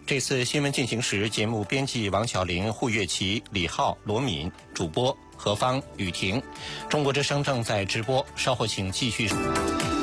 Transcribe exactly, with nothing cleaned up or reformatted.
这次新闻进行时，节目编辑王小玲、胡月琪、李浩、罗敏，主播何芳、雨婷。中国之声正在直播，稍后请继续。